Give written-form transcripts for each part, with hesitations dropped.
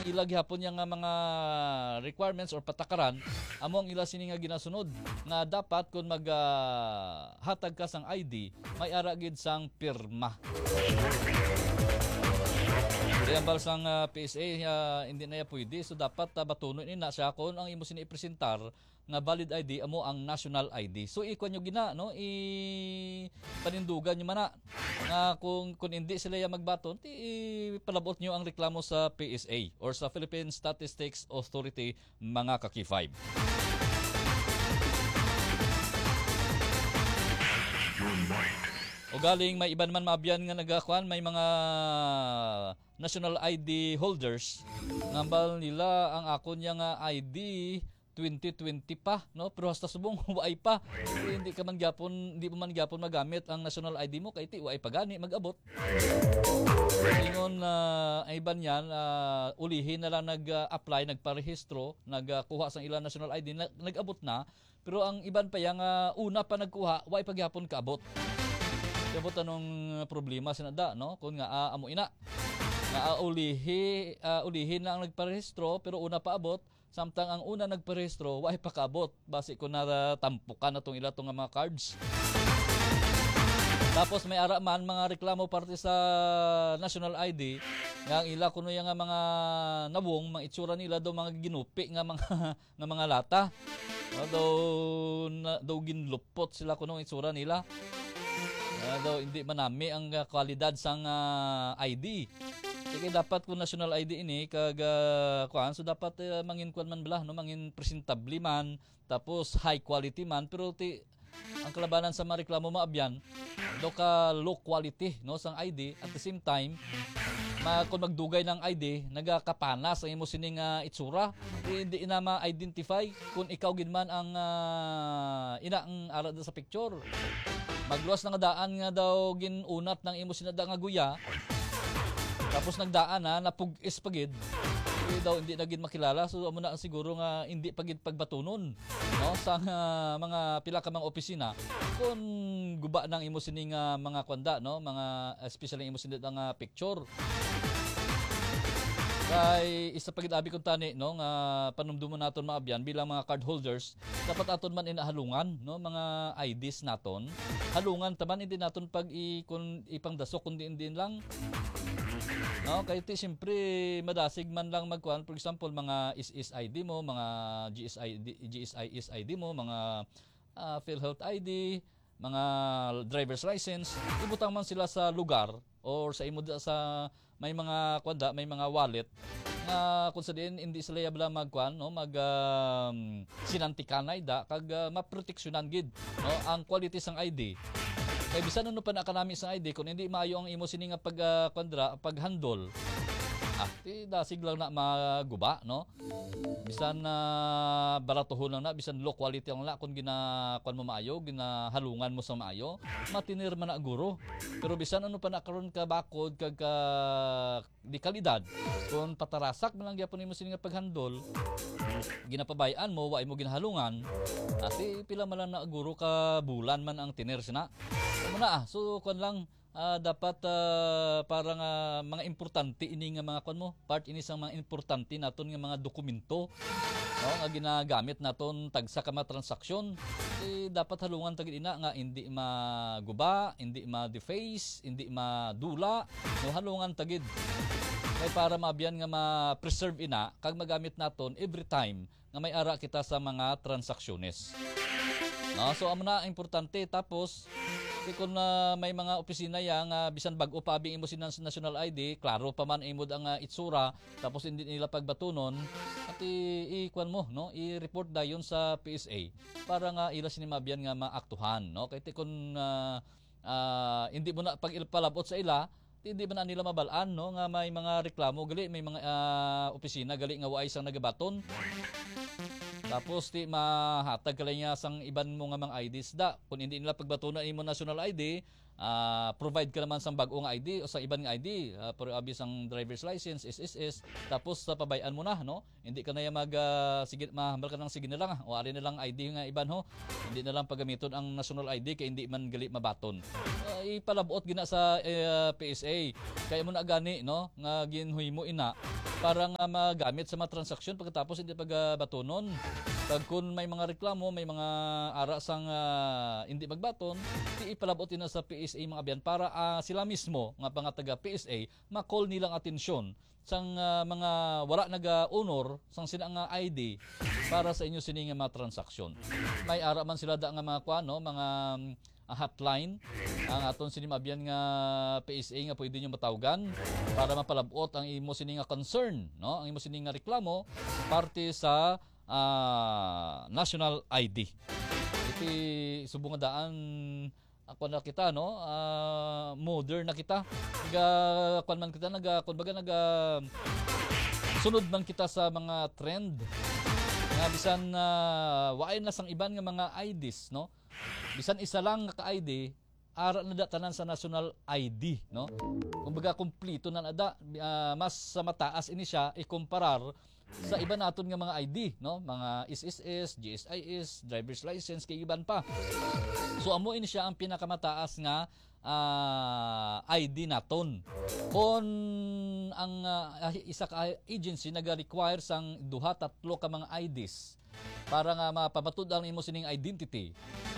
ilag hapon yang mga requirements or patakaran among ila sini nga ginasunod nga dapat kung hatag ka sang ID may ara gid sang pirma. Diambal sang PSA hindi na pwede, so dapat batunon ina siya kung ang imo sini ipresentar nga valid ID amo ang national ID. So ikon nyo gina no, panindugan nyo man nga kung hindi sila magbaton ti palabot nyo ang reklamo sa PSA or sa Philippine Statistics Authority mga kaki-5. O galing may iban man maabyan nga nagakuan, may mga national ID holders ngambal nila ang akon niya nga ID 2020 pa no, pero hasta subong waay pa. Hindi mo man gyapon magamit ang national ID mo kay ti waay pa gani mag-abot. Ingon ay iban yan, ulihin na lang nag-apply, nagparehistro, nagkuha sang ilang national ID, nag-abot na, pero ang iban pa yang una pa nagkuha waay pa gyapon kaabot. Kaya tanong problema sinada no, kung nga amo ina nga ulihin na ang nagparehistro pero una pa abot, samtang ang una nagparehistro waay pa kaabot, base ko na tampukan na itong ilatong mga cards. Tapos may ara man mga reklamo parte sa national ID nga ang ila kuno yang mga nawong mga itsura nila daw mga ginupi nga mga lata. Daw ginlupot sila kuno itsura nila. Daw hindi manami ang kwalidad sang ID. Kaya dapat kung national ID ini kuan, so dapat mangin kuan man bala no, mangin presentable man, tapos high quality man, pero ang kalabanan sa mga reklamo maabyan do ka low quality no sang ID, at the same time kung magdugay ng ID nagakapanas ang imo sining itsura, hindi ina ma-identify kung ikaw gid man ang ina ang ara sa picture. Magluwas na nga daan nga daw ginunat ng imo sinada nga guya, tapos nagdaan napug-is pagid, daw hindi naging makilala. So amo na siguro nga hindi pagid pagbatunon no sa mga pila ka mga opisina kung guba ng imo sining mga kwanda no, mga especially imo sinada nga picture. Kay isa pagid abi kun tani no nga panumdumon naton maabyan bilang mga card holders, dapat aton man inahalungan no mga IDs naton. Halungan taman hindi naton pag ipangdasok kundi din lang. No, kay ti siyempre madasig man lang magkuan, for example mga is ID mo, mga GSI ID mo, mga PhilHealth ID, mga driver's license, ibutang man sila sa lugar or sa imo sa may mga kwanda, may mga wallet nga kung sa diin hindi sila yabla magkuan no, sinantikanay da kag maproteksyonan gid no ang quality sang ID. Kay bisan no pa na kanami sang ID kung hindi maayo ang imo sini nga paghandle, dasig lang na maguba no. Bisan baratuhon lang na, bisan low quality lang na, kung ginakuan mo maayo, ginahalungan mo sa maayo, matinir man na guro. Pero bisan pa na karon ka bakod kag di kalidad, kung patarasak man lang gyapon imo sini nga paghandol, ginapabayan mo wa imo ginahalungan, ati pila man lang na guro ka bulan man ang tinir sina. So kuan lang dapat parang mga importante ini nga mga kuan mo, part ini sa mga importante naton nga mga dokumento no nga ginagamit naton tagsa ka mga transaksyon, dapat halungan tagid ina nga hindi maguba, hindi ma-deface, hindi madula no, halungan tagid kay para maabyan nga ma-preserve ina kag magamit naton every time nga may ara kita sa mga transaksyones no. So amo na importante. Tapos kung may mga opisina yang bisan bag-o pa abing imo sinan national ID, klaro pa man imo ang itsura, tapos hindi nila pagbatunon, at i-kuan mo no, i-report dayon sa PSA para nga ila sinimabyan nga maaktuhan no. Kay kung hindi mo na pag ilpalabot sa ila, hindi man na nila mabalaan no nga may mga reklamo gali, may mga opisina gali nga waay sang nagabaton. Tapos mahatag ka lang niya sang iban mo nga mga IDs da. Kung hindi nila pagbatunan imo national ID, provide ka naman sa bagong ID o sa ibang ID, for abis ang driver's license, SSS, tapos sa pabayaan mo na, no? Hindi ka na yung sige, mahambal ka ng sige na lang, o ari na lang ID nga iban ho. Hindi na lang pagamiton ang national ID kay hindi man gali mabaton. Ipalabuot gina sa PSA. Kaya mo na gani, no? Nga ginhuy mo ina para nga magamit sa mga transaksyon pagkatapos hindi pagbatonon. Pag kung may mga reklamo, may mga ara sang hindi magbaton, ipalabot na sa PSA mga abyan para sila mismo nga mga taga PSA ma-call nilang atensyon sang mga wala naga-honor sang sila nga ID para sa inyo sini nga mga transaksyon. May ara man sila da nga mga kuano, mga hotline ang aton sini mabyan nga PSA nga pwede niyo matawgan para mapalabot ang imo sini nga concern, no? Ang imo sini nga reklamo parte sa national ID. Iti subong nga daan ako na kita, no? Modern na kita. Kuan man kita kumbaga sunod man kita sa mga trend. Nga bisan waay na sang iban nga mga IDs, no? Bisan isa lang nga ka-ID, ara na datanan sa national ID, no? Kumbaga kompleto na nada, mas mataas ini siya ikumparar sa iba naton nga mga ID, no? Mga SSS, GSIS, driver's license kay iban pa. So amo ini siya ang pinakamataas nga ID naton. Kung ang isa ka agency naga-require sang duha tatlo ka mga IDs para nga mapabatud ang imo sining identity,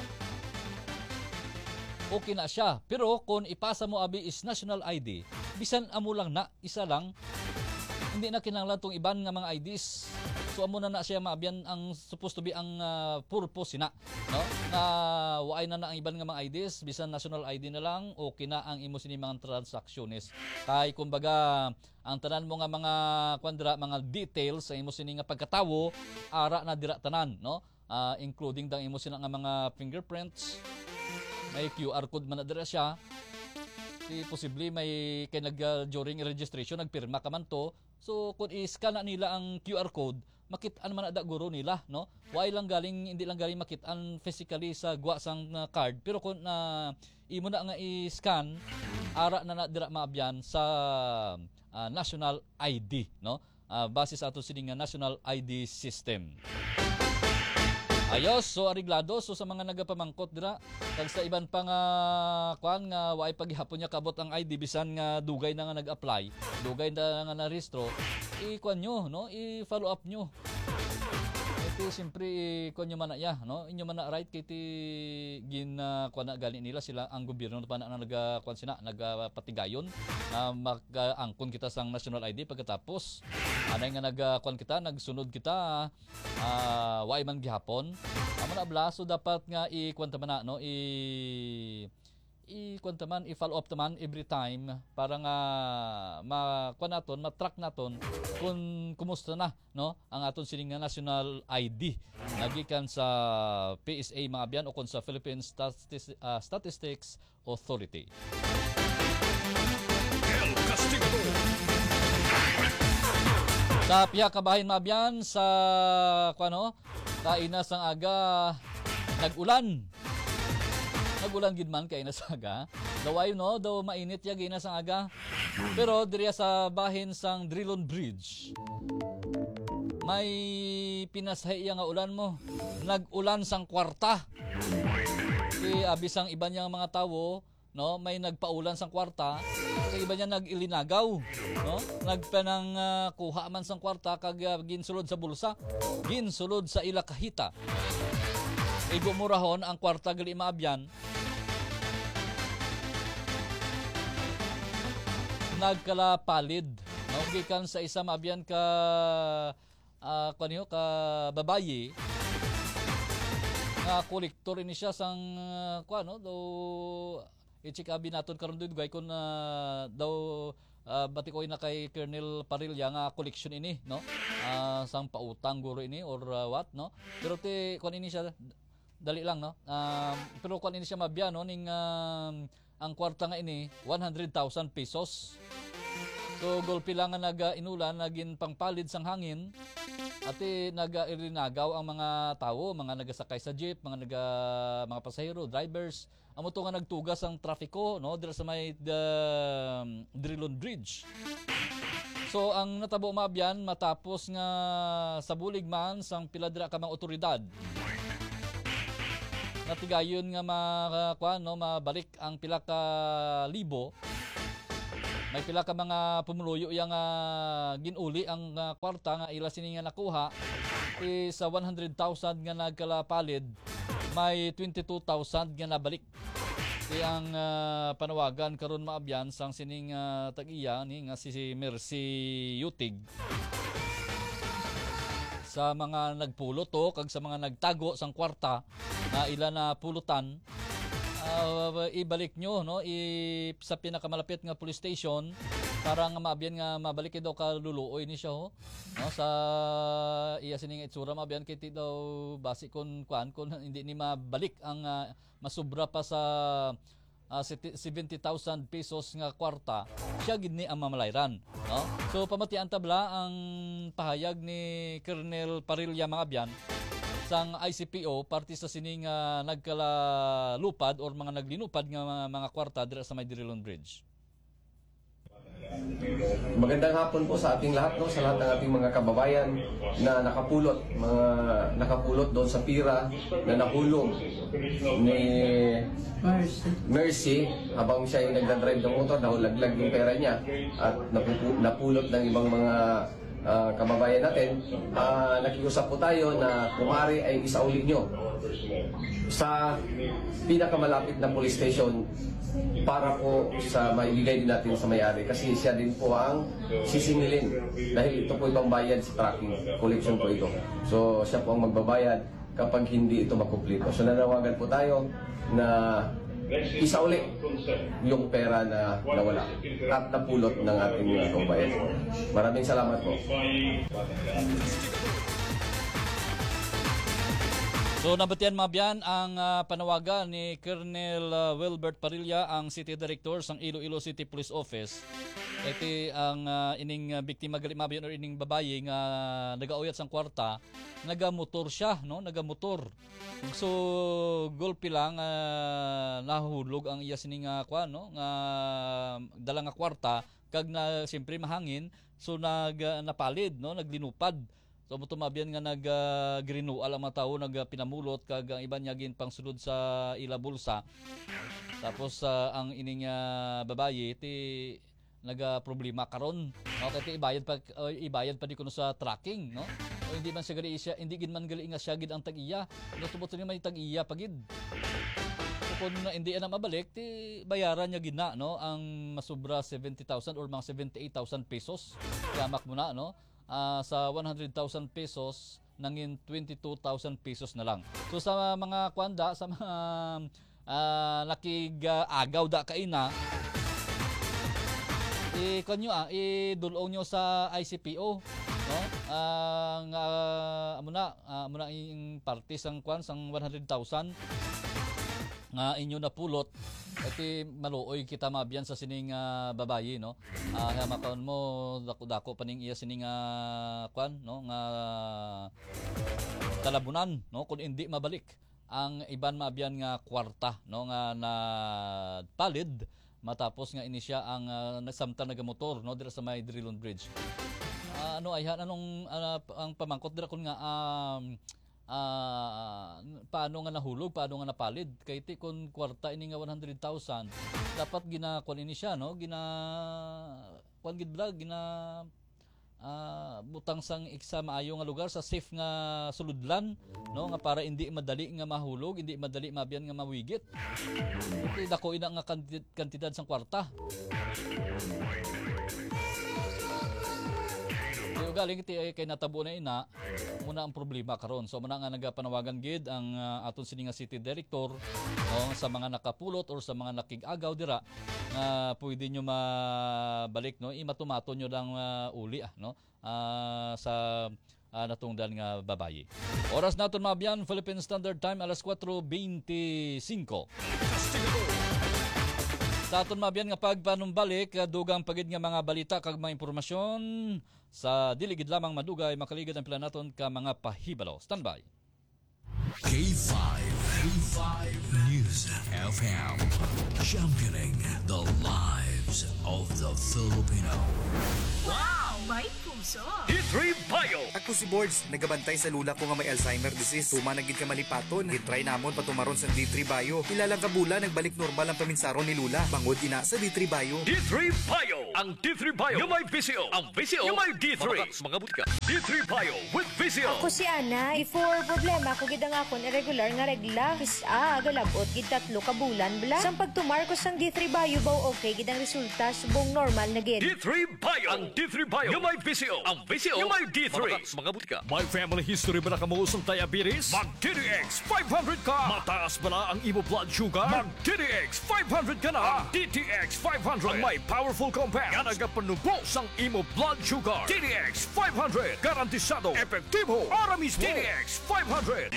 okay na siya. Pero kung ipasa mo abi is national ID, bisan amo lang na isa lang, hindi na kinahanglan tong iban nga mga IDs. So amo na siya maabyan ang supposed to be ang purpose na, no? Na waay na ang iban nga mga IDs, bisan national ID na lang, okay na ang imo sini mga transactions. Kay kumbaga ang tanan mo nga mga mga details sa imo sini nga pagkatawo, ara na dira tanan, no? Including dang imo sina nga mga fingerprints, may QR code man na dira siya. Posible may kay during registration nagpirma ka man to. So kung i-scan na nila ang QR code, makit-an man na guro nila, no? Why lang galing, hindi lang galing makit-an physically sa gwa sang card, pero kung imo na nga i-scan, ara na dira maabyan sa national ID, no? Base sa ato sining national ID system. Ayos, so ariglado, so sa mga nagapamangkot dira, kag sa iban pa nga kuan nga waay paghihapon niya kabot ang ID bisan nga dugay na nga nag-apply, dugay na nga na-rehistro, i-kuan nyo, no? I-follow up nyo. Ito siyempre kuan nyo man na ya, no? Inyo man na right kay ti kuan na gali nila sila ang gobyerno pa na nagakuan sina, nagapatigayon na mag-angkon kita sang national ID pagkatapos anay nga nagkuan kita, nagsunod kita, waay man gihapon. Amo na bla, so dapat nga i-kuan man na, no? I-kuan man, i-follow up naman every time para nga ma-kuan naton, ma-track naton kung kumusta na, no? Ang aton sining national ID nagikan sa PSA mga abyan o kung sa Philippine Statistics Authority. El Castigador. Sa piha kabahin mabyan sa kuano, kainas ang aga nag-ulan. Nag-ulan gid man kay nasaga. Daway no, daw mainit ya ginas ang aga. Pero diriya sa bahin sang Drilon Bridge, may pinashay nga ulan mo. Nag-ulan sang kwarta. Abisang iba niyang mga tawo, no, may nagpaulan sang kwarta. Kay iba niya nag-ilinagaw, no? Nagpanang kuha man sang kwarta kag ginsulod sa bulsa, ginsulod sa ila kahita. Igumurahon ang kwarta gali maabyan. Nagkala palid, no? Gikan sa isa maabyan ka ka babayi. Nga kolektor ini siya sang kuano do i-check abi naton karon dugay kun daw batikoy na kay Colonel Parilla nga collection ini, no? Sang pautang guro ini or what, no? Pero ti kun ini siya dali lang, no? Pero kun ini siya mabya, no, ning ang kwarta nga ini 100,000 pesos. So golpe lang nga inulan naging pangpalid sang hangin at naga-irinagaw ang mga tao, mga nagasakay sa jeep, mga pasahero, drivers, amo to nga nagtugas ang trafiko, no, dira sa may Drilon Bridge. So ang natabo maabyan matapos nga sa bulig man sang pila dira ka mga otoridad. Natigayon nga mabalik ang pila ka libo. May pila ka mga pumuluyo yang ginuli ang kwarta nga ila sini nga nakuha sa 100,000 nga nagkalapalid, may 22,000 nga nabalik. Ang panawagan karon maabyan sang sining tag-iya ni nga si Mercy Yutig sa mga nagpulot kag sa mga nagtago sang kwarta na ila na pulutan, ibalik nyo, no, sa pinakamalapit nga police station para nga maabyan nga mabalik daw kaluluoy ni siya, no, sa iya sining itsura maabyan kay ti daw basi kon hindi ni mabalik ang masubra pa sa 70,000 pesos nga kwarta, siya gid ni ang mamalayran, no. So pamatian tabla ang pahayag ni Colonel Parilla maabyan sang ICPO parte sa sining nagkalalupad or mga naglinupad nga mga kwarta dira sa may Drilon Bridge. Magandang hapon po sa ating lahat, no, sa lahat ng ating mga kababayan na nakapulot doon sa pira na nahulog ni Mercy habang siya ay nagdadrive ng motor, nahulaglag yung pera niya at napulot ng ibang mga kababayan natin. Nakiusap po tayo na kumari ay isauli nyo sa pinakamalapit na police station para po sa maibigay din natin sa may-ari, kasi siya din po ang sisingilin dahil ito po ibang bayad sa tracking collection po ito. So siya po ang magbabayad kapag hindi ito makumplito. So nanawagan po tayo na isauli yung pera na nawala at napulot ng ating mga kababayan. Maraming salamat po. So nabatian mabyan ang panawagan ni Colonel Wilbert Parilla, ang City Director sang Iloilo City Police Office. Iti ang ining biktima gali mabyan or ining babaye nga nagauyat sang kwarta, nagamotor siya, no, nagamotor. So gulpi lang nahulog ang iya sining no, nga dala nga kwarta kag na siyempre mahangin, so napalid, no, naglinupad. So mo tumabyan nga nag-grinual ang mga tao, nagpinamulot kag ang iban niya gin pangsulod sa ila bulsa. Tapos ang ining babaye ti naga-problema karon. Okay, ti ibayad pa di kuno sa tracking, no? O hindi man siya gali siya, hindi gid man gali nga siya gid ang tag-iya. No, tubot ni may tag-iya pagid. Kung hindi na mabalik, ti bayaran niya gid na, no, ang masubra 70,000 or mga 78,000 pesos. Yamak mo na, no? Sa 100,000 pesos nangin 22,000 pesos na lang. So sa mga kwanda, sa mga nakig-agaw da kaina, kanyo idulong nyo sa ICPO, no? Amuna yung party sang kwan sang 100,000 nga inyo napulot, iti maluoy kita mabyan sa sining babayi, no. Makaon mo dako-dako paning iya sining kwan, no, nga talabunan, no, kun hindi mabalik ang iban mabyan nga kwarta, no, nga na palid matapos nga inisya ang samtang nagamotor, no, dira sa may Drilon Bridge. Ang pamangkot dira kun nga paano nga nahulog, paano nga napalid kay ti kun kwarta ini nga 100,000 dapat ginakuan ini siya, no, kuan gid vlog butang sang iksa maayo nga lugar sa safe nga suludlan, no, nga para hindi madali nga mahulog, hindi madali mabyan nga mawigit. Okay, dako ina nga kantidad sang kwarta. Galing iti kay natabo na ina muna ang problema karon. So muna nga nagapanawagan gid ang aton sini nga City Director, no, sa mga nakapulot or sa mga nakig-agaw dira na pwede nyo mabalik, no, imatumato nyo lang uli no, sa natungdan nga babayi. Oras naton mabyan, Philippine Standard Time alas 4:25. Sa aton mabyan nga pagpanumbalik, dugang pagid nga mga balita kag mga impormasyon sa diligid lamang madugay makaligid ang planaton ka mga pahibalo. Standby. K5 News FM, championing the lives of the Filipino. May puso. D3 Bio. Ako si Boards, nagabantay sa lula ko nga may Alzheimer disease. Tumanagid ka malipaton, hitry namon patumaron sa D3 Bio. Ilang kabula, nagbalik normal ang paminsaron ni Lula. Bangod ina sa D3 Bio. D3 Bio. Ang D3 Bio yung may VCO. Ang VCO yung may D3. Mga butika. D3 Bio with VCO. Ako si Ana. Before problema ko gid ang akon irregular nga regla. Galabot gid 3 ka bulan bla. Sang pagtumar ko sang D3 Bio baw okay gid ang resulta subong normal na gid. D3 Bio. Ang D3 Bio yung may VCO. Ang VCO yung may D3. Mga butika. May family history ba na kamuusang diabetes? Mag DTX 500 ka. Mataas ba na ang imo blood sugar? Mag DTX 500 ka na. DTX 500 ang may powerful compound nga nagapanubo sang imo blood sugar. DTX 500 garantisado epektibo. Aramis DTX 500.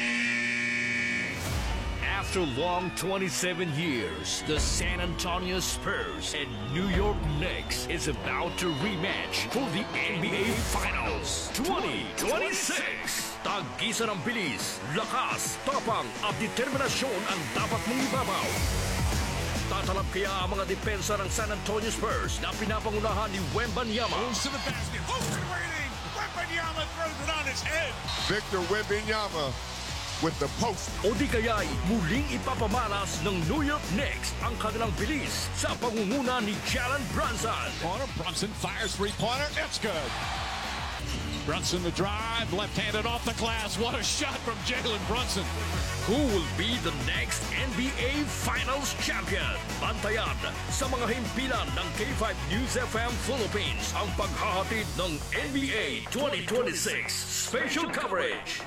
After long 27 years, the San Antonio Spurs and New York Knicks is about to rematch for the NBA Finals 2026. Tag-isa ng bilis, lakas, tapang at determinasyon ang dapat mong ibabaw. Tatalab kaya ang mga depensa ng San Antonio Spurs na pinapangunahan ni Wembanyama. To the basket. Waiting. Wembanyama throws it on his head. Victor Wembanyama with the post. O di kaya'y muling ipapamalas ng New York Knicks ang kanilang bilis sa pangunguna ni Jalen Brunson. Corner. Brunson fires three-pointer. It's good. Brunson the drive, left-handed off the glass. What a shot from Jalen Brunson. Who will be the next NBA Finals champion? Bantayan sa mga himpilan ng K5 News FM Philippines ang paghahatid ng NBA 2026 special coverage.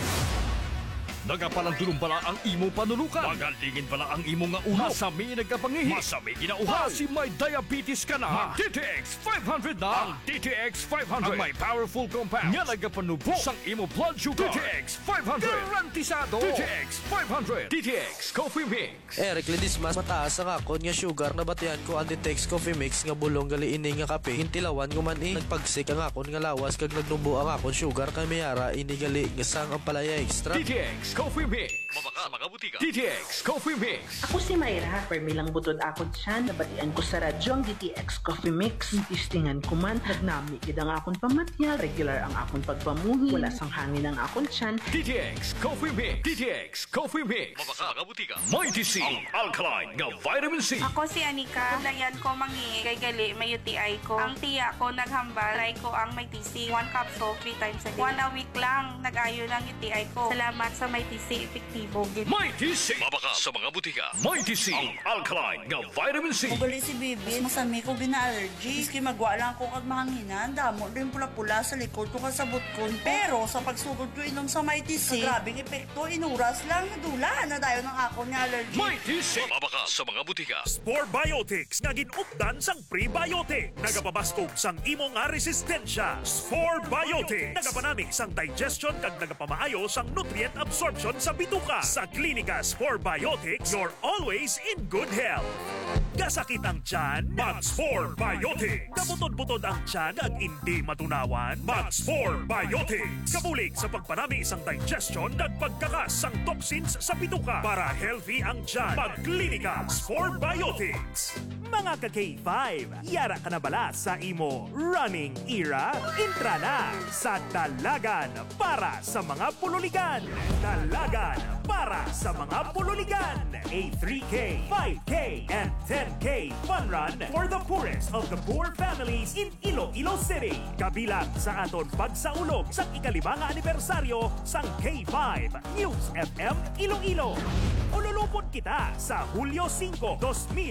Nagapalandulong pala ang imo panulukan. Magalingin pala ang imo nga ulo. Masami nagkapangihi. Masami ginauhaw. Si may diabetes ka na. DTX 500 na. Ang DTX 500 ang may powerful compound nga nagapanubo sang imo blood sugar. DTX 500 garantisado. DTX 500. DTX Coffee Mix. Eric Ledismas, mataas ang akon nga sugar na batian ko ang Ditex Coffee Mix nga bulong gali ini nga kape. Hintilawan ko man nagpagsik ang akon nga lawas kag nagnumbo ang akon sugar kay mayara ini gali nga sang ang palaya extra. DTX Coffee Mix. Mabaka mga butika. DTX Coffee Mix. Ako si Mayra. Permilang butod ako dyan. Nabatian ko sa radyo ang DTX Coffee Mix. Tistingan ko man. Nagnami kid ang akon pamatyal. Regular ang akon pagpamuhi. Wala sang hangin ang akon tiyan. DTX Coffee Mix. DTX Coffee Mix. Mabaka mga butika. Mighty C. Ang alkaline nga vitamin C. Ako si Anika. Dayan ko mangi. Kay gali may UTI ko. Ang tiya ko naghambal. Try ko ang may TC. 1 capsule 3 times a day. 1 a week lang. Nag-ayo ng UTI ko. Salamat sa may TC. Epektibo. Mighty C. Mabaka sa mga butika. Mighty C. Ang alkaline nga vitamin C. Ugali si Bibi, masami ko gina-allergy. Iski magwa lang ko kag mahanginan, damo din pula-pula sa likod ko kasabot ko. Pero sa pagsugod ko inom sa Mighty C, grabing epekto, inuras lang, nadula na dayo ng ako nga allergy. Mighty C. Mabaka sa mga butika. Spore Biotics nga ginupdan sang prebiotic. Nagapabaskog sang imo nga resistensya. Spore Biotics. Nagapanamig sang digestion kag nagapamaayo sang nutrient absorption sa bituka. Sa Klinika Spore Biotics, you're always in good health. Kasakit ang tiyan? Mag-Spore Biotics. Kabutod-butod ang tiyan at hindi matunawan? Mag-Spore Biotics. Kabulig sa pagpanami isang digestion at pagkakas sang toxins sa bituka para healthy ang tiyan. Mag-Klinika Spore Biotics. Mga ka-K5, yara ka na bala sa imo running era? Intra na sa Dalagan para sa mga pululigan. Dalagan para sa mga pululigan. A 3K, 5K, and 10K fun run for the poorest of the poor families in Iloilo City. Kabilang sa aton pagsaulog sa ika-5 anibersaryo sang K5 News FM Iloilo. Ululupot kita sa Hulyo 5,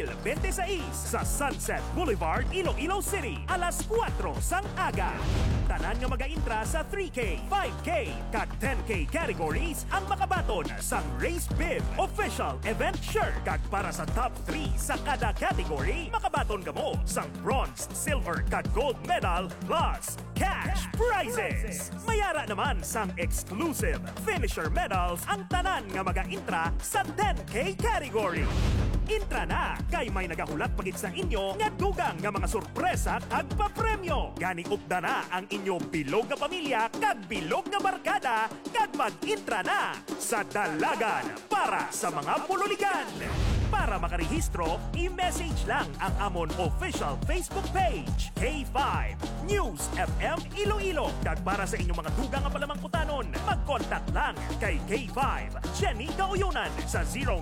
2026 sa Sunset Boulevard, Iloilo City, alas 4 sang aga. Tanan nga mag-intra sa 3K, 5K, kag 10K categories ang makabaton sang Race Bib Official Event Shirt. Kag para sa top 3 sa kada category, makabaton ka mo sang bronze, silver, kag gold medal plus cash prizes. Mayara naman sang exclusive finisher medals ang tanan nga mag-intra sa 10K category. Mag-intra na! Kay may nagahulat pagit sa inyo nga dugang nga mga sorpresa kag papremyo. Gani upda na ang inyo bilog nga pamilya kag bilog nga barkada kag mag-intra na sa Dalagan para sa mga pululigan. Para makarehistro, i-message lang ang amon official Facebook page, K5 News FM Iloilo. Kag para sa inyong mga dugang nga palamangkutanon, mag-contact lang kay K5 Jenny Gauyunan sa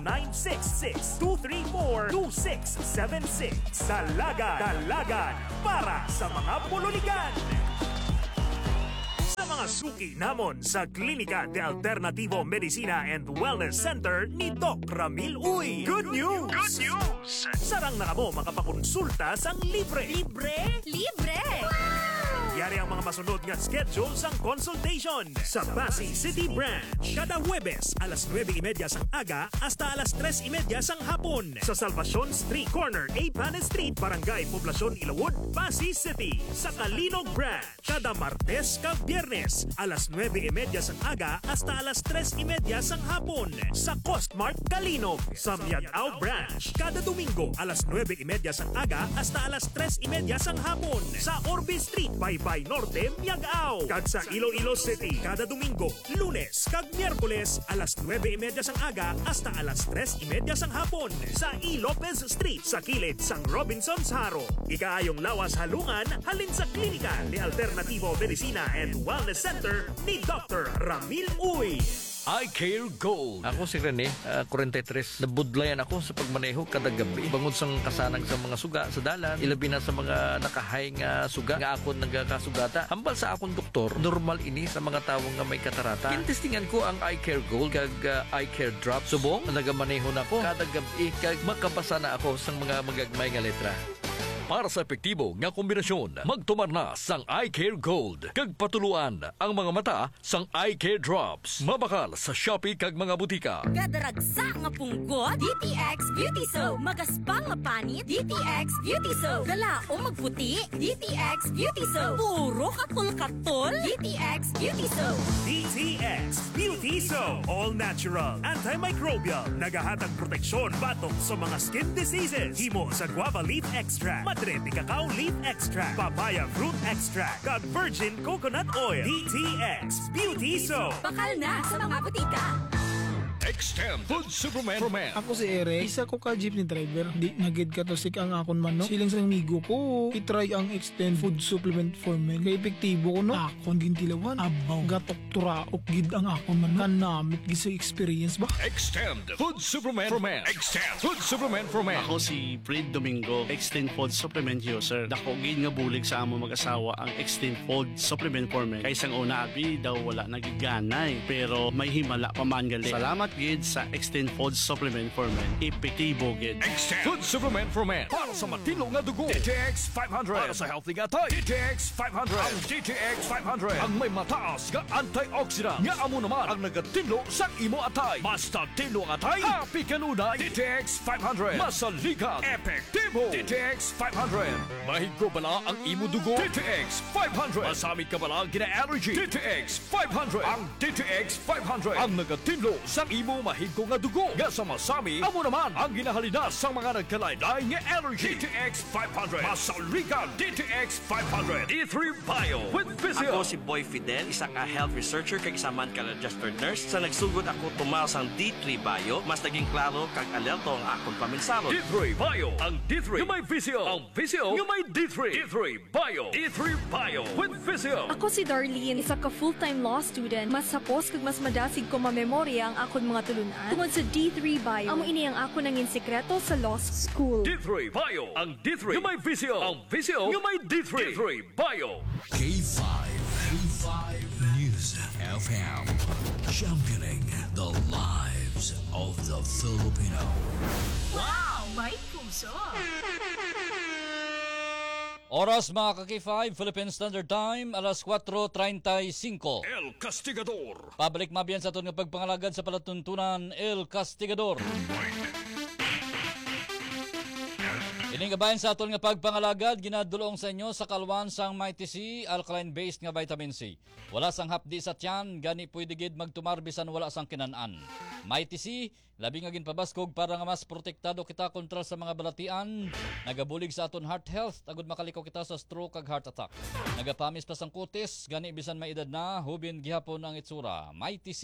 0966-234-2676. Dalagan para sa mga pululigan. Sa mga suki namon sa Klinika de Alternativo Medicina and Wellness Center ni Doc Ramil Uy. Good news! Good news! Sarang na mo makapakonsulta sang libre. Libre? Libre! Yari ang mga masunod nga schedule sang consultation sa Pasig City Branch. Kada Huwebes, alas 9:30 sang aga hasta alas 3:30 sang hapon. Sa Salvacion Street Corner, Panes Street, Barangay Poblacion, Ilawod, Pasig City. Sa Kalinog Branch, kada Martes kag Biyernes, alas 9:30 sang aga hasta alas 3:30 sang hapon. Sa Costmart Kalinog. Sa Miagao Branch, kada Domingo, alas 9:30 sang aga hasta alas 3:30 sang hapon. Sa Orbe Street, Baybay Norte, Miagao. Kag sa Iloilo City, kada Domingo, Lunes kag Miyerkules, alas 9:30 sang aga hasta alas 3:30 sang hapon. Sa E. Lopez Street, sa kilid sang Robinson's Haro. Ikaayong lawas halungan, halin sa Klinika de Alternativo Medicina and Wellness Center ni Dr. Ramil Uy. I Care Gold. Ako si Rene, 43. Nabudlayan ako sa pagmaneho kada gabi. Bangod sang kasanang sa mga suga sa dalan, ilabi na sa mga nakahay nga suga nga akon nagkasugata. Hambal sa akong doktor, normal ini sa mga tawo nga may katarata. Kintestingan ko ang I Care Gold kag I Care Drop. Subong, nagamaneho na ako kada gabi kag makabasa na ako sang mga magagmay nga letra. Para sa epektibo nga kombinasyon, magtumar na sang I Care Gold. Kag patuluan ang mga mata sang I Care Drops. Mabakal sa Shopee kag mga butika. Kadaragsa nga punggot, DTX Beauty Soap. Magaspang nga panit, DTX Beauty Soap. Dala o magputi, DTX Beauty Soap. Puro katol-katol, DTX Beauty Soap. DTX Beauty Soap. All natural, antimicrobial, nagahatag proteksyon batok sa mga skin diseases. Himo sa guava leaf extract, madre de cacao leaf extract, papaya fruit extract, kag virgin coconut oil. DTX Beauty Soap. Bakal na sa mga butika. Extend Food Superman. Ako si Eric, isa ko ka jeepney driver. Di nagid ka to sik ang akon man, no? Siling sa migo ko, itry ang Extend Food Supplement for Men. Kaya epektibo ko, no? Akon gintilawan, abaw, gatok turaok gid ang akon man, no? Kanamit gisa experience ba? Extend Food Superman for Men. Extend Food Superman for Men. Ako si Fred Domingo, Extend Food Supplement user. Dako gid nga bulig sa amo mag-asawa ang Extend Food Supplement for Men. Kaysang una abi daw wala nagiganay, pero may himala pa man gali. Salamat gid sa Extend Food Supplement for Men. Epektibo gid. Extend Food Supplement for Men. Para sa matino nga dugo, DTX 500. Para sa healthy nga tay, DTX 500. Ang DTX 500 ang may mataas nga antioxidant nga amo naman ang nagatinlo sa imo atay. Basta tinlo ang atay, happy kanunay. DTX 500. Masaligan, epektibo. DTX 500. Mahigko bala ang imo dugo. DTX 500. Masamit ka bala gina-allergy. DTX 500. Ang DTX 500 ang nagatinlo sa imo mahigko nga dugo. Nga sa masami, amo naman ang ginahalina sa mga nagkalaylay nga allergy. DTX 500. Masaligan, DTX 500. D3 Bio with Physio. Ako si Boy Fidel, isang health researcher kag isa man ka registered nurse. Sa nagsugod ako tumaw sang D3 Bio, mas naging klaro kag alerto ang akong paminsaro. D3 Bio, ang D3 yung may Physio. Ang Physio yung may D3. D3 Bio. D3 Bio with Physio. Ako si Darlene, isa ka full-time law student. Mas sapos kag mas madasig ko mamemorya ang akon mga tulunan tungod sa D3 Bio. Amo ini ang ako nangin sekreto sa law school. D3 Bio, ang D3 yung may Physio. Ang Physio yung may D3. D3 Bio. K5 News FM, championing the lives of the Filipino. Wow! May puso! Oras mga ka-K5, Philippine Standard Time, alas 4:35. El Castigador. Pabalik mabiyan sa itong pagpangalagad sa palatuntunan El Castigador. Ining gabayan sa aton nga pagpangalagad ginadulong sa inyo sa kalwan sang Mighty C alkaline based nga vitamin C. Wala sang hapdi sa tiyan, gani pwede gid magtumar bisan wala sang kinanan. Mighty C labi nga ginpabaskog para nga mas protektado kita kontra sa mga balatian. Nagabulig sa aton heart health agud makalikaw kita sa stroke kag heart attack. Nagapamis pa sang kutis gani bisan may edad na hubin gihapon ang itsura. Mighty C.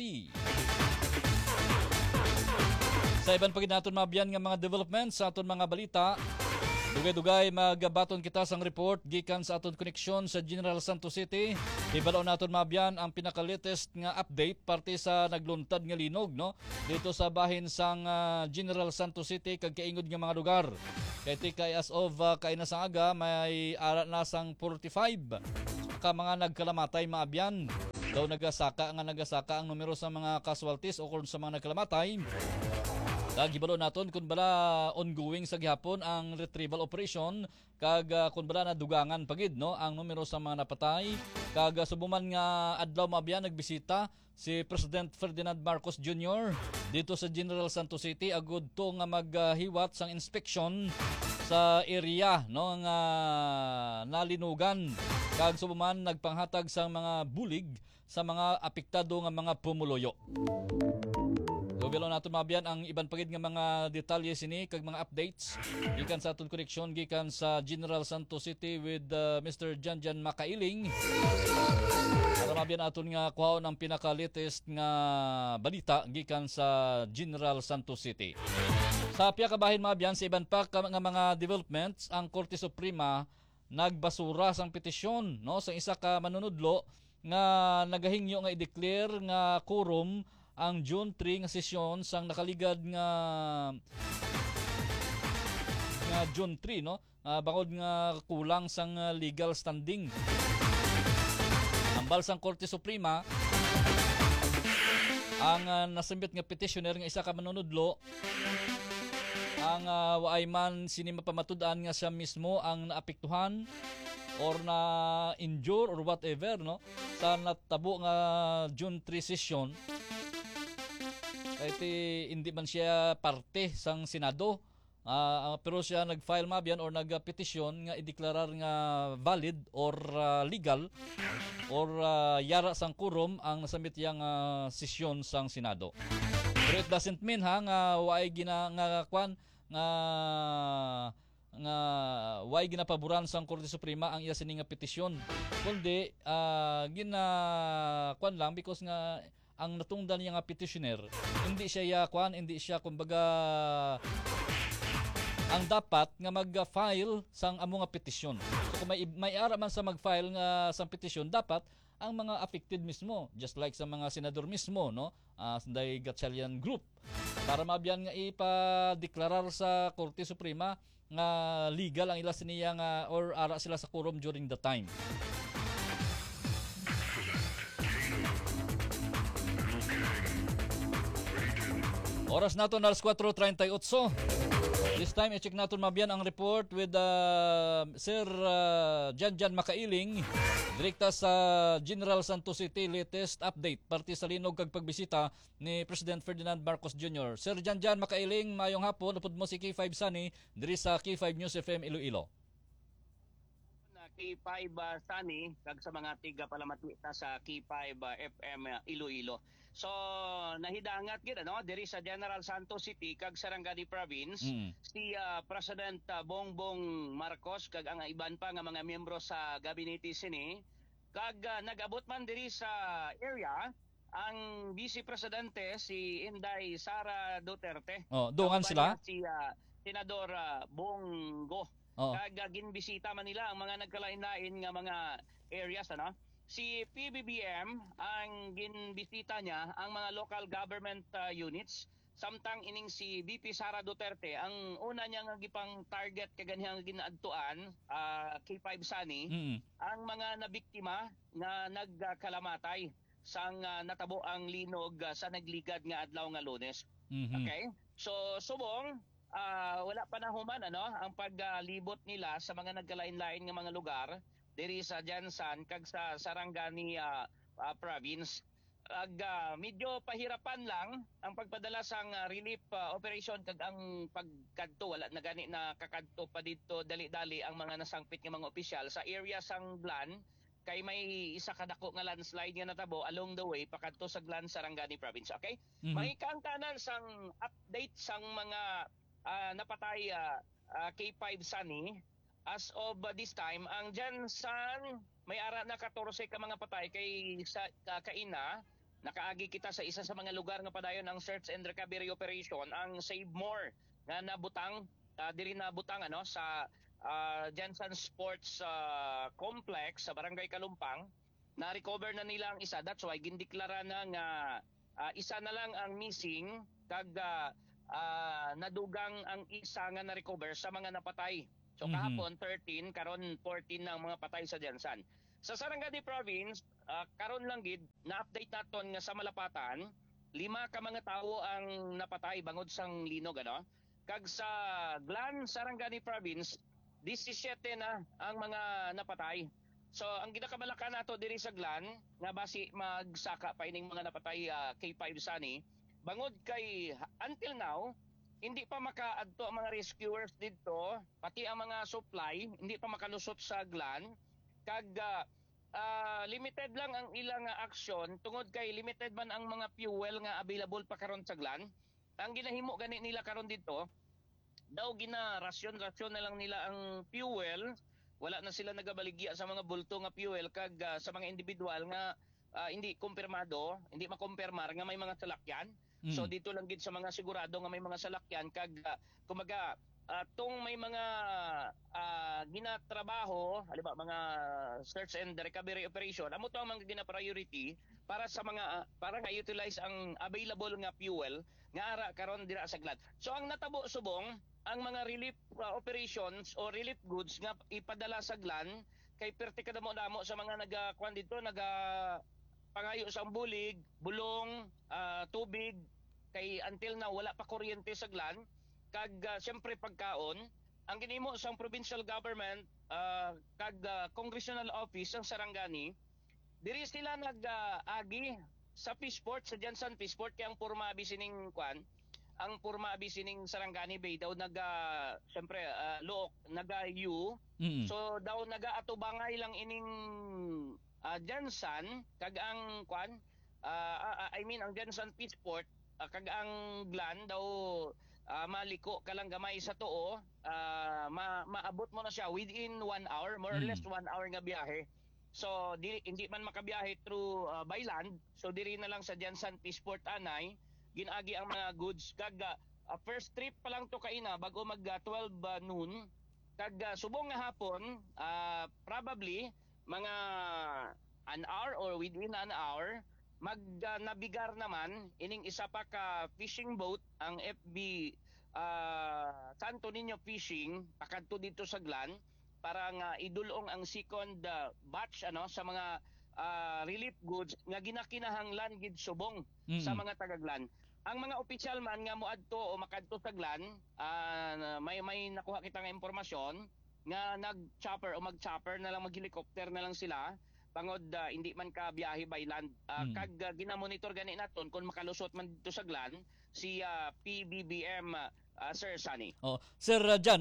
Sa iban pagid naton mabiyan nga mga developments sa aton mga balita. Dugay-dugay magabaton kita sang report gikan sa aton koneksyon sa General Santos City. Ibalaw naton mabiyan ang pinaka-latest nga update parte sa nagluntad nga linog no dito sa bahin sang General Santos City kag kaingod nga mga lugar. Kay tikay as of kay na sang aga may ara na sang 45 ka mga nagkalamatay maabyan. Daw nagasaka ang numero sa mga casualties o kung sa mga nagkalamatay. Gibalo naton kun bala ongoing sa gihapon ang retrieval operation kag kun bala nadugangan pagid no ang numero sa mga napatay kag subuman nga adlaw mabiyan nagbisita si President Ferdinand Marcos Jr. dito sa General Santos City agud to nga maghiwat sang inspection sa area no nga nalinugan kag subuman nagpanghatag sang mga bulig sa mga apektado nga mga pumuloyo. Bilo nato mabiyan ang iban pagid nga mga detalye sini kag mga updates gikan sa aton connection gikan sa General Santos City with Mr. Janjan Makailing. Para mabiyan aton nga kuhaon ang pinaka-latest nga balita gikan sa General Santos City. Sa piya ka bahin mabiyan sa iban pa nga mga developments ang Korte Suprema nagbasura sang petisyon no sa isa ka manunudlo nga nagahingyo nga i-declare nga quorum ang June 3 nga sesyon sang nakaligad nga June 3 no bangod nga kulang sang legal standing. Ang balsang Korte Suprema ang nasambit nga petitioner nga isa ka manunudlo ang waay man sini mapamatud-an nga siya mismo ang naapektuhan or na injure or whatever no sa natabo nga June 3 session. Hindi man siya parte sang Senado pero siya nag-file mabiyan or nag-petition nga ideklarar nga valid or legal or yara sang quorum ang nasambit yang sesyon sang Senado. Pero it doesn't mean nga waay way ginapaboran sang Korte Suprema ang iya sini nga petisyon kundi lang because nga ang natungdan niya nga petitioner hindi siya kumbaga ang dapat nga mag-file sang amo nga petisyon. So kung may ara man sa mag-file nga sang petisyon dapat ang mga affected mismo just like sa mga senador mismo no Sunday Gatchalian Group para mabiyan nga ipa-deklarar sa Korte Suprema nga legal ang ila siniya nga or ara sila sa quorum during the time. Oras nato na 4:38. This time i-check natin mabiyan ang report with Sir Janjan Makailing direkta sa General Santos City latest update parte sa linog kag pagbisita ni President Ferdinand Marcos Jr. Sir Janjan Makailing, mayong hapon upod mo si K5 Sunny diri sa K5 News FM Iloilo. K5 Sunny kag sa mga tiga palamatwita sa K5 FM Iloilo. So nahidangat gid diri sa General Santos City kag Sarangani Province si President Bongbong Marcos kag ang iban pa nga mga miyembro sa gabinete sini kag nag-abot man diri sa area ang Vice Presidente si Inday Sara Duterte. Dungan sila si Senador Bongo. Kag ginbisita man nila ang mga nagkalain-lain nga mga areas Si PBBM ang ginbisita niya ang mga local government units samtang ining si VP Sara Duterte ang una niya nga gipang target kaganihang ginaadtuan K5 Sunny ang mga nabiktima nga nagkalamatay sang natabo ang linog sa nagligad nga adlaw nga Lunes. Okay? So subong wala pa na human ang paglibot nila sa mga nagkalain-lain nga mga lugar diri sa Jansan kag sa Sarangani Province. medyo pahirapan lang ang pagpadala sang relief operation kag ang pagkadto wala na gani na kakadto pa dito dali-dali ang mga nasangpit nga mga opisyal sa area sang Glan kay may isa ka dako nga landslide nga natabo along the way pakadto sa Glan, Sarangani province. Okay? Mahikang tanan sang update sang mga napatay K5 Sunny. As of this time, ang Jansan may ara na 14 ka mga patay kay sa kaina. Nakaagi kita sa isa sa mga lugar nga padayon ang search and recovery operation, ang Save More nga nabutang diri na butang sa Jansan Sports Complex sa Barangay Kalumpang. Na-recover na nila ang isa. That's why gindeklara na nga isa na lang ang missing kag nadugang ang isa nga na-recover sa mga napatay. So kahapon 13, karon 14 na ang mga patay sa Jansan. Sa Sarangani province, karon lang gid na-update naton nga sa Malapatan, 5 ka mga tawo ang napatay bangod sang linog Kag sa Glan, Sarangani province, 17 na ang mga napatay. So ang ginakabalaka nato diri sa Glan nga basi magsaka pa ining mga napatay K5 Sunny, bangod kay until now hindi pa makaadto ang mga rescuers dito, pati ang mga supply hindi pa makalusot sa Glan. Kag limited lang ang ilang aksyon tungod kay limited man ang mga fuel nga available pa karon sa Glan. Ang ginahimo gani nila karon dito daw rasyon na lang nila ang fuel, wala na sila nagabaligya sa mga bulto nga fuel kag sa mga individual nga hindi kumpirmado, hindi makumpirmar nga may mga salakyan. So dito lang gid sa mga sigurado nga may mga salakyan kag kumaga tong may mga ginatrabaho, halimbawa mga search and recovery operation, amo to ang mga gina-priority para sa mga para nga utilize ang available nga fuel nga ara karon dira sa Glan. So ang natabo subong ang mga relief operations o relief goods nga ipadala sa Glan kay perti kada mo damo sa mga nagakuan dito pangayo sa bulig, bulong, tubig kay until now wala pa kuryente sa Glan. Kag siyempre pagkaon ang ginimo sa provincial government kag congressional office ang Sarangani, diri sila nag-agi sa Peaceport, sa Jansan Peaceport kay ang purma bisining ang purma bisining Sarangani Bay daw siyempre look naga-U. So daw naga-atubangay lang ining Jansan kag ang ang Jansan Peaceport kag ang Glan daw maliko ka lang gamay sa tuo, maabot mo na siya within 1 hour, more or less 1 hour nga biyahe. So hindi man makabiyahe through by land, so diri na lang sa Jansan Peaceport anay ginagi ang mga goods. Kag first trip pa lang to kaina bago mag 12 noon, kag subong nga hapon probably mga an hour or within an hour nabigar naman ining isa pa ka fishing boat, ang FB Santo Niño Fishing pakadto dito sa Glan para nga idulong ang second batch sa mga relief goods nga ginakinahanglan gid subong sa mga taga-Glan. Ang mga opisyal man nga moadto o makadto sa Glan, may nakuha kita nga impormasyon nga nag-chopper o mag-chopper na lang, mag-helicopter na lang sila bangod hindi man ka biyahe by land. Kag ginamonitor gani naton kung makalusot man dito sa Glan si PBBM Sir Sunny. Sir Jan,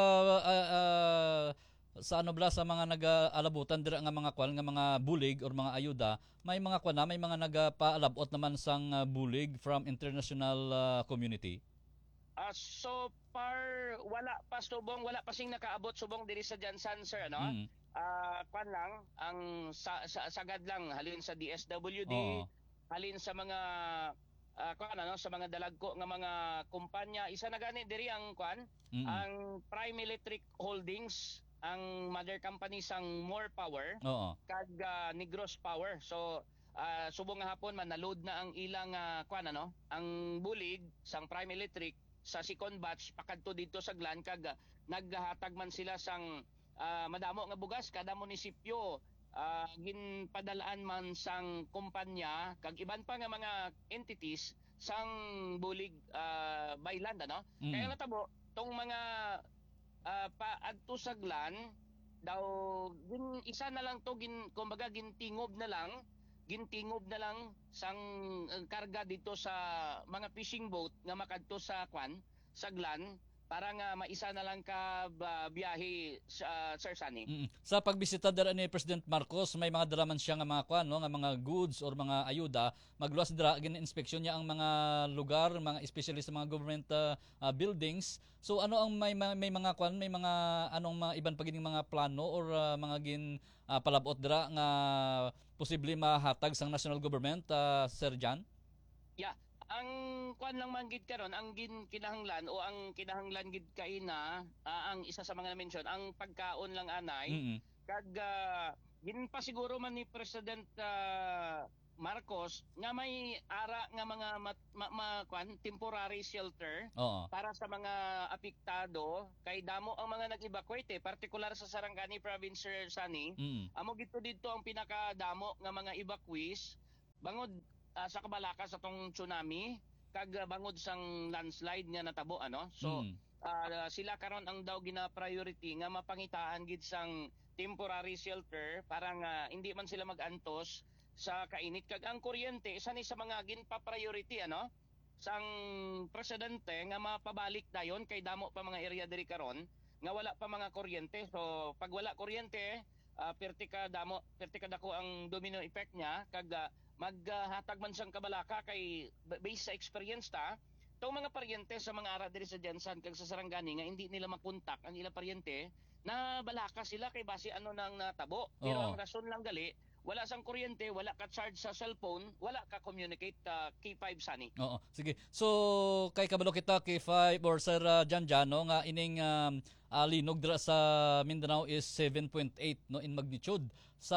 sa sa mga nag-alabutan dira nga mga nga mga bulig or mga ayuda, may mga may mga nagpaalabot naman sang bulig from international community. So far wala pa sing nakaabot subong diri sa Jansan, sir, lang ang sagad lang halin sa DSWD, halin sa mga sa mga dalagko nga mga kumpanya. Isa na gani diri ang ang Prime Electric Holdings, ang mother company sang More Power, kag Negros Power. So subong nga hapon man na-load na ang ilang ang bulig sang Prime Electric sa second batch pakadto dito sa Glan, kag naghatag man sila sang madamo nga bugas kada munisipyo, ginpadalaan man sang kumpanya kag iban pa nga mga entities sang bulig by land Kaya natabo tong mga paadto sa Glan daw isa na lang to kumbaga gintingob na lang, gintingob na lang sang karga dito sa mga fishing boat nga makadto sa Saglan para nga maisa na lang ka biyahe sa Sir Sunny. Sa pagbisita dira ni President Marcos, may mga daraman siya nga mga kwan, no, nga mga goods or mga ayuda, magluwas dira gin-inspeksyon niya ang mga lugar, mga especially sa mga government buildings. So ano ang may mga kwan, may mga anong mga iban pa gining mga plano or mga gin palabot dira nga posible mahatag sang national government, Sir Jan? Yeah. Ang kwan lang man gid karon, ang kinahanglan o ang kinahanglan gid kaina, ang isa sa mga na-mention, ang pagkaon lang anay. Kag gin pa siguro man ni President Marcos nga may ara nga mga temporary shelter para sa mga apektado kay damo ang mga nag-evacuate, partikular sa Sarangani Province, Sir Sunny. Amo dito ang pinakadamo nga mga evacuees bangod sa kabalaka sa tong tsunami kag bangod sang landslide nga natabo so sila karon ang daw gina priority nga mapangitaan gid sang temporary shelter para nga hindi man sila magantos sa kainit kag ang kuryente isa ni sa mga ginpa-priority sang presidente nga mapabalik dayon kay damo pa mga area diri karon nga wala pa mga kuryente. So pag wala kuryente perti ka dako ang domino effect niya kag maghatag man siyang kabalaka kay based sa experience tong mga paryente sa mga ara diri sa Jansan kag sa Sarangani nga hindi nila makontak ang ilang paryente na balaka sila kay base nang natabo. Pero ang rason lang gali wala sang kuryente, wala ka charge sa cellphone, wala ka communicate K5 Sunny. Sige. So kay kabalo kita K5 or Sir Jan no nga ining linog dira sa Mindanao is 7.8 no in magnitude. Sa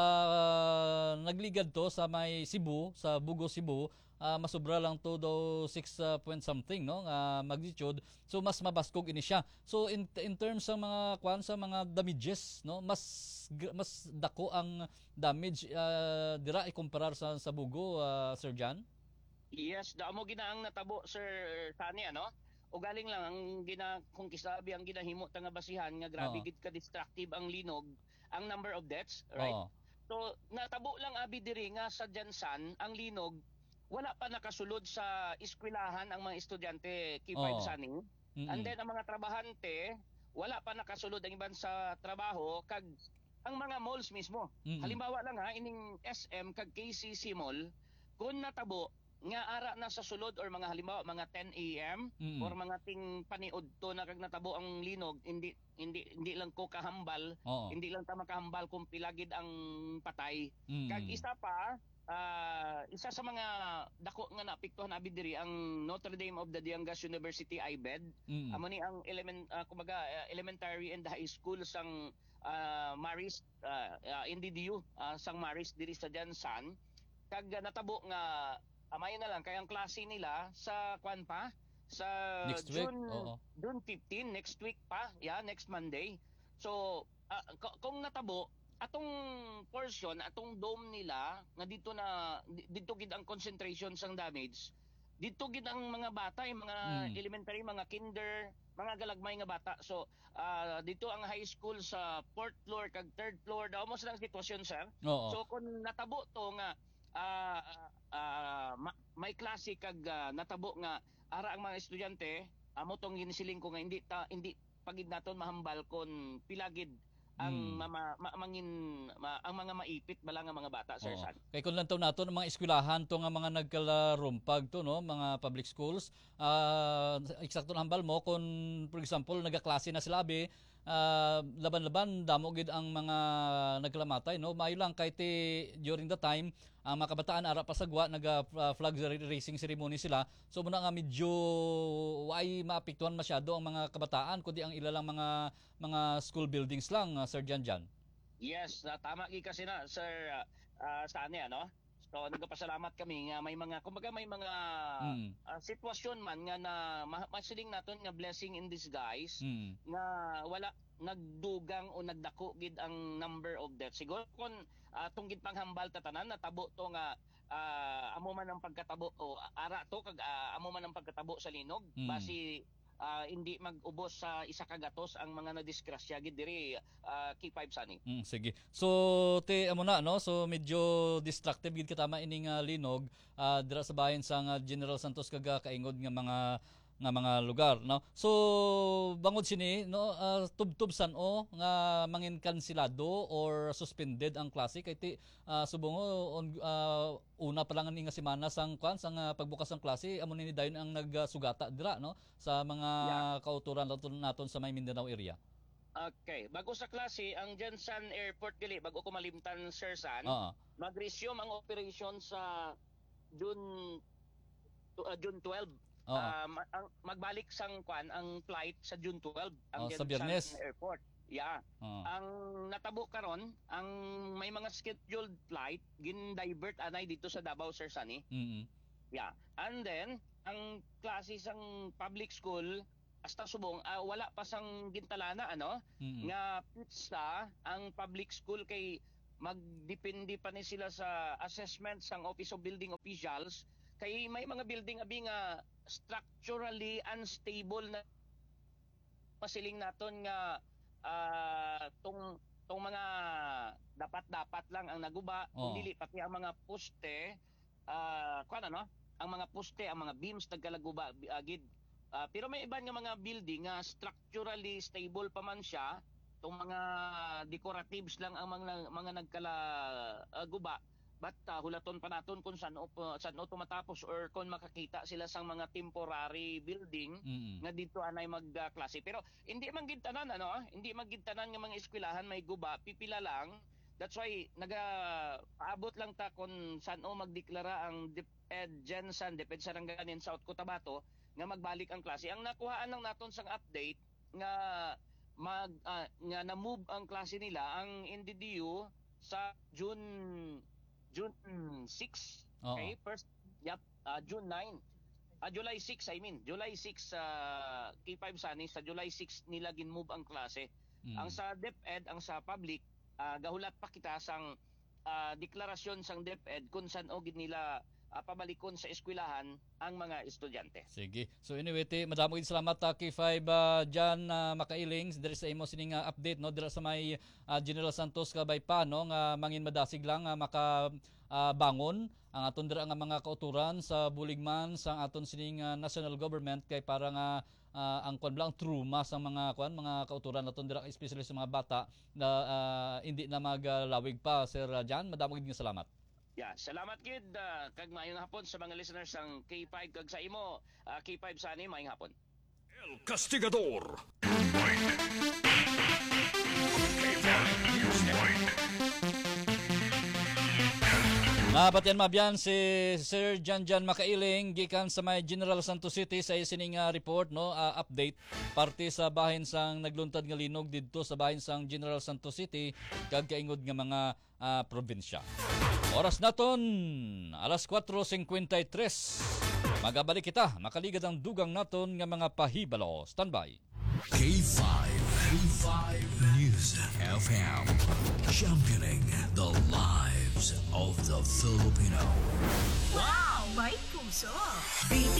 nagligad to sa may Cebu, sa Bugo, Cebu, masubra lang to daw 6 point something no magnitude. So mas mabaskog ini siya. So in terms sa mga sa mga damages no mas dako ang damage dira ikumparar sa Bugo, Sir Jan. Yes, damo ginaang natabo, Sir Sunny o galing lang ang kung kisabi ang ginahimo nga basihan nga grabe gid ka destructive ang linog, ang number of deaths, right? So natabo lang abi diri nga sa Jansan ang linog, wala pa nakasulod sa eskwelahan ang mga estudyante K5 Sunny. And then ang mga trabahante wala pa nakasulod ang iban sa trabaho kag ang mga malls mismo. Halimbawa lang ining SM kag KCC Mall kung natabo nga ara na sa sulod or mga halimbawa mga 10 AM or mga ting paniudto na kag natabo ang linog, hindi lang ko kahambal, hindi lang ta makahambal kung pilagid ang patay. Kag isa pa isa sa mga dako nga naapektuhan abi diri ang Notre Dame of the Diangas University IBED. Amo ni ang elementary and high school sang Maris NDDU sang Maris diri sa Jansan kag natabo nga amay na lang kay ang klase nila sa sa next week. June 15 next week pa, next Monday. So kung natabo atong portion, atong dome nila nga dito gid ang concentration sang damage. Dito gid ang mga bata, yung mga elementary, mga kinder, mga galagmay nga bata. So dito ang high school sa 4th floor kag 3rd floor daw mo silang sitwasyon, sir. So kung natabo to nga may klase kag natabo nga ara ang mga estudyante, amo tong ginisiling ko nga hindi pagid naton mahambal kon pilagid ang ang mga maipit bala nga mga bata, Sir San. Kay kun lang taw naton ang mga eskwelahan to nga mga nagkalarumpag to no, mga public schools, eksakto na hambal mo kun for example nagaklase na sila abi, laban-laban damo gid ang mga nagkalamatay no. Maayo lang kay during the time ang mga kabataan ara pa sagwa naga flag racing ceremony sila. So muna nga medyo ay maapektuhan masyado ang mga kabataan kundi ang ilalang mga school buildings lang, Sir Jan. Yes, tama gi kasi na Sir Sani So nagpasalamat kami nga may mga kumbaga may mga sitwasyon man nga na masiling naton nga blessing in disguise nga wala nagdugang o nagdako gid ang number of deaths. Siguro kon tunggid panghambal tatanan natabo to nga amo man ang pagkatabo o ara to kag amo man ang pagkatabo sa linog basi hindi mag-ubos sa isa ka gatos ang mga nadisgrasya gid diri K5 Sunny. Sige. So amo na no. So medyo distractive gid katama ining linog dira sa bahin sang General Santos kaga kaingod nga mga lugar no. So bangod sini no tubtub san-o nga mangin kansilado or suspended ang klase kay ti subongo una pa lang nga semana sang pagbukas ng klase amo ni dayon ang nagsugata dira no sa mga kauturan naton sa may Mindanao area. Okay, bago sa klase ang Jensen Airport dili bago ko malimtan Sir San, mag-resume ang operation sa June 12. Magbalik sang ang flight sa June 12 ang sa Biyernes Airport. Ang natabo karon ang may mga scheduled flight gin-divert anay dito sa Davao Sir Sunny. And then ang klase sang public school hasta subong wala pa sang gintalana nga pizza ang public school kay magdepende pa ni sila sa assessment sang Office of Building Officials kay may mga building abi nga structurally unstable na pasiling naton nga tong mga dapat lang ang naguba dili pati ang mga poste ang mga poste ang mga beams nagkalaguba gid pero may iban nga mga building nga structurally stable pa man siya tong mga decoratives lang ang mga nagkalaguba. But hulaton pa naton kung saan tumatapos or kung makakita sila sang mga temporary building nga dito anay magklase. Pero hindi man gid tanan hindi man gid tanan nga mga eskwelahan may guba, pipila lang. That's why paabot lang ta kung saan magdeklara ang DepEd Jensen, DepEd Saranganin, South Cotabato nga magbalik ang klase. Ang nakuhaan lang naton sang update nga nga na-move ang klase nila ang NDDU sa June 6. Okay, first June 9. July 6 July 6 K5 Sunny sa July 6 nila gin-move ang klase. Ang sa DepEd, ang sa public gahulat pa kita sang deklarasyon sang DepEd kung saan gid nila pabalikon sa eskwelahan ang mga estudyante. Sige. So anyway, madamo gid salamat K5 Jan Makailing diri sa imo sining update no dira sa may General Santos kabay pa no nga mangin madasig lang maka bangon ang aton dira nga mga kauturan sa buligman sa aton sining national government kay para nga ang lang trauma sa mga kauturan naton dira especially sa mga bata na hindi na maglawig pa. Sir Jan, madamo gid nga salamat. Salamat gid kag maayong hapon sa mga listeners sang K5 kag sa imo K5 Sunny maayong hapon. El Castigador. Napatyan mabyan si Sir Jan Makailing gikan sa may General Santos City sa isining report no update parte sa bahin sang nagluntad nga linog didto sa bahin sang General Santos City kag kaingod nga mga probinsya. Oras naton alas 4:53. Magabalik kita makaligad ang dugang naton nga mga pahibalo. Standby. K5 News FM, championing the lives of the Filipino. Wow! May puso!